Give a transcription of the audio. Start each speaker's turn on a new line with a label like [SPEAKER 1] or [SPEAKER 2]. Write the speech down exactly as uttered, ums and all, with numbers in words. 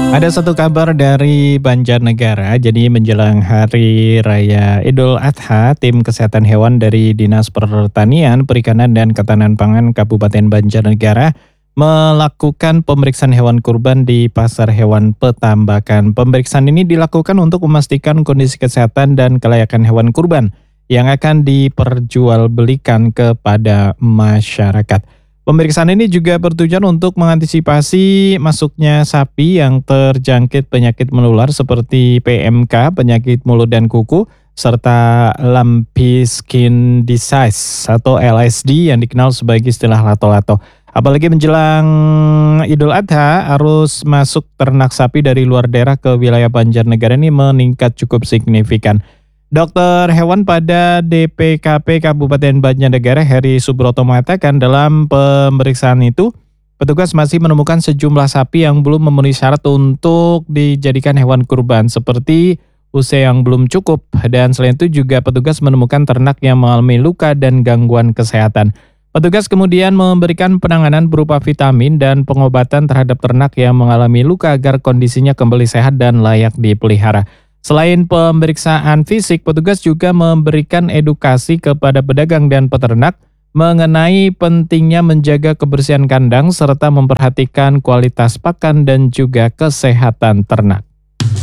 [SPEAKER 1] Ada satu kabar dari Banjarnegara, jadi menjelang Hari Raya Idul Adha, tim kesehatan hewan dari Dinas Pertanian, Perikanan, dan Ketahanan Pangan Kabupaten Banjarnegara melakukan pemeriksaan hewan kurban di Pasar Hewan Petambakan. Pemeriksaan ini dilakukan untuk memastikan kondisi kesehatan dan kelayakan hewan kurban yang akan diperjualbelikan kepada masyarakat. Pemeriksaan ini juga bertujuan untuk mengantisipasi masuknya sapi yang terjangkit penyakit menular seperti P M K, penyakit mulut dan kuku, serta lumpy skin disease atau L S D yang dikenal sebagai istilah lato-lato. Apalagi menjelang Idul Adha, arus masuk ternak sapi dari luar daerah ke wilayah Banjarnegara ini meningkat cukup signifikan. Dokter hewan pada D P K P Kabupaten Banjarnegara Heri Subroto mengatakan dalam pemeriksaan itu, petugas masih menemukan sejumlah sapi yang belum memenuhi syarat untuk dijadikan hewan kurban seperti usia yang belum cukup, dan selain itu juga petugas menemukan ternak yang mengalami luka dan gangguan kesehatan. Petugas kemudian memberikan penanganan berupa vitamin dan pengobatan terhadap ternak yang mengalami luka agar kondisinya kembali sehat dan layak dipelihara. Selain pemeriksaan fisik, petugas juga memberikan edukasi kepada pedagang dan peternak mengenai pentingnya menjaga kebersihan kandang serta memperhatikan kualitas pakan dan juga kesehatan ternak.